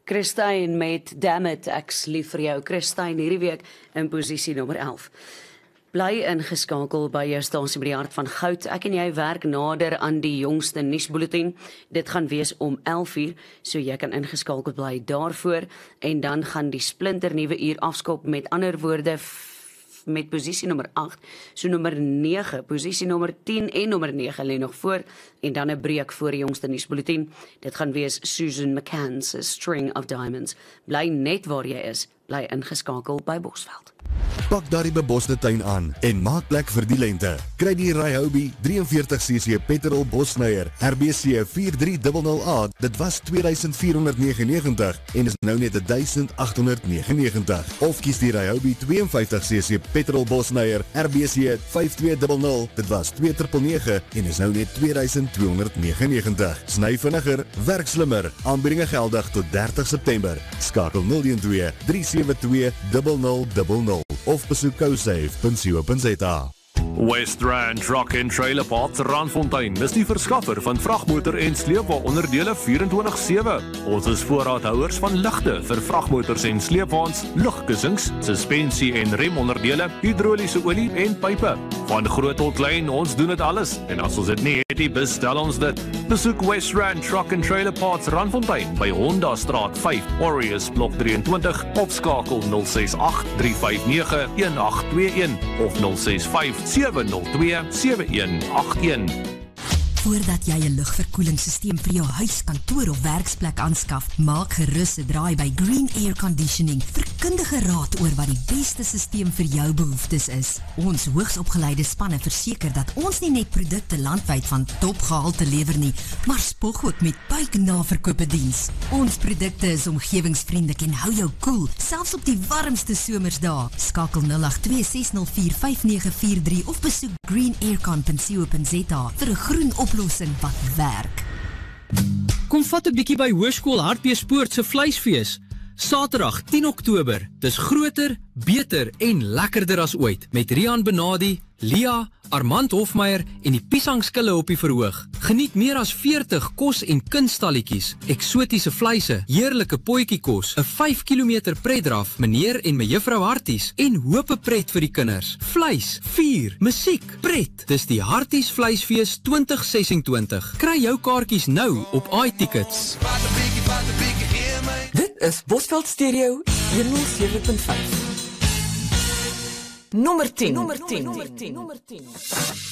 Christine met Damn It, ek's lief vir jou. Christine hierdie week in posisie nommer 11. Bly ingeskakel by jou stasie by die hart van goud. Ek en jy werk nader aan die jongste nuusbulletin. Dit gaan wees om 11:00, so jy kan ingeskakel bly daarvoor. En dan gaan die splinternuwe uur afskop, met ander woorde met posisie nommer 8, so nommer 9, posisie nommer 10 en nommer 9 lê nog voor, en dan 'n breek voor die jongste nuusbulletin. Dit gaan wees Susan McCann se String of Diamonds. Bly net waar jy is, bly ingeskakel by Bosveld. Pak daardie beboste tuin aan en maak plek vir die lente. Kry die Ryobi 43cc petrol Bosnyer RBC 4300A. Dit was R2499 en is nou net R1899. Of kies die Ryobi 52cc petrol Bosnyer RBC 5200. Dit was R2999 en is nou net R2299. Sny vinniger, werk slimmer. Aanbiedinge geldig tot 30 September. Skakel 012 372 0000 of besoek cosafe.co.za. West Rand Truck and Trailer Parts Randfontein is die verskaffer van vragmotor en sleepwa-onderdele 24/7. Ons is voorraadhouers van ligte vir vragmotors en sleepwaens, lugkussings, suspensie en remonderdele, hidroliese olie en pype. Van groot tot klein, ons doen dit alles. En as ons dit nie het, bestel ons dit. Besoek West Rand Truck and Trailer Parts Randfontein by Honda Straat 5, Warriors Blok 23, of skakel 068 359 1821 of 065 702-7181. Voordat jy 'n lugverkoelingssysteem vir jou huis, kantoor of werksplek aanskaf, maak gerus 'n draai by Green Air Conditioning vir kundige raad oor wat die beste systeem vir jou behoeftes is. Ons hoogsopgeleide spanne verseker dat ons nie net produkte landwyd van topgehalte lewer nie, maar spog ook met buiknaverkope diens. Ons produkte is omgewingsvriendelik en hou jou koel, selfs op die warmste somersdae. Skakel 082-604-5943 of besoek greenaircon.co.za vir 'n groen oplossing wat werk. Kom vat 'n bietjie by Hoërskool Hartbeespoort se vleisfees. Saterdag 10 Oktober. Dis groter, beter en lekkerder as ooit. Met Rian Benadi, Lia, Armand Hofmeyer en die piesangskille op die verhoog. Geniet meer as 40 kos- en kunstalletjies, eksotiese vleise, heerlike potjiekos, 'n 5 km pretdraf, meneer en mejuffrou Harties en hope pret vir die kinders. Vleis, vuur, musiek, pret. Dis die Harties Vleisfees 2026. Kry jou kaartjies nou op iTickets. Dit is Bosveld Stereo 107.5. Nommer 10.